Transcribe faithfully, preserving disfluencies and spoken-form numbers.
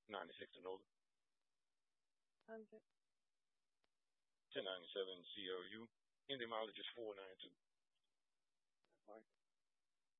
ninety-six and older. one hundred. ten ninety-seven C L U. Indy mileage is four ninety-two.